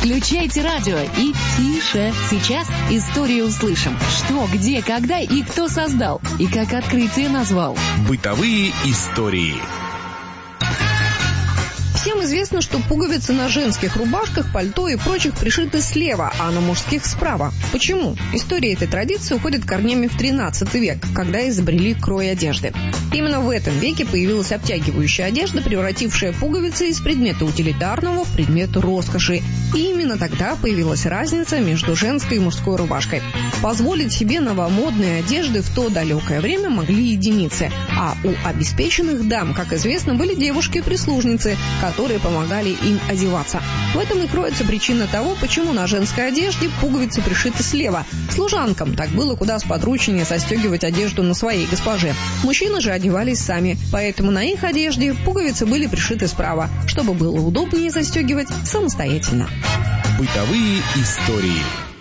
Включайте радио и тише. Сейчас историю услышим. Что, где, когда и кто создал. И как открытие назвал. Бытовые истории. Всем известно, что пуговицы на женских рубашках, пальто и прочих пришиты слева, а на мужских справа. Почему? История этой традиции уходит корнями в 13 век, когда изобрели крой одежды. Именно в этом веке появилась обтягивающая одежда, превратившая пуговицы из предмета утилитарного в предмет роскоши. И именно тогда появилась разница между женской и мужской рубашкой. Позволить себе новомодные одежды в то далекое время могли единицы, а у обеспеченных дам, как известно, были девушки-прислужницы, которые помогали им одеваться. В этом и кроется причина того, почему на женской одежде пуговицы пришиты слева. Служанкам так было куда сподручнее застегивать одежду на своей госпоже. Мужчины же одевались сами, поэтому на их одежде пуговицы были пришиты справа, чтобы было удобнее застегивать самостоятельно. Бытовые истории.